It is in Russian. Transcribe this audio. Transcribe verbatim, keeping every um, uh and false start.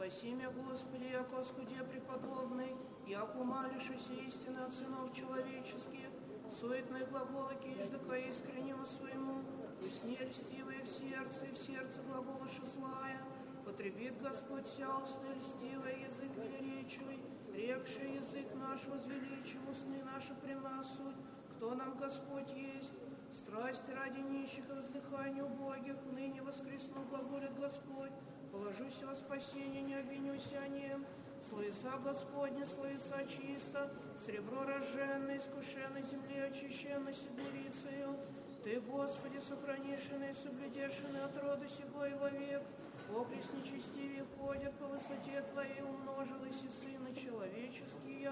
Спаси меня, Господи, яко скуде преподобный, яко умалишься истины от сынов человеческих, суетные глаголы кижда ко искреннему своему, усни льстивые в сердце, и в сердце глаголыша злая, потребит Господь устный льстивый язык велеречивый, рекший язык наш возвеличив, устны наши при нас суть, кто нам Господь есть, страсть ради нищих и воздыхания убогих, ныне воскресну глаголит Господь, положусь во спасение, не обвинюсь о нем, слыса Господня, слыса чисто, сребро рожженное, искушено земле, очищено седмирицею, Ты, Господи, сохранишь и соблюдешь от рода сего и вовек, окрест нечестивее ходят по высоте Твоей, умножилась и Сына человеческие,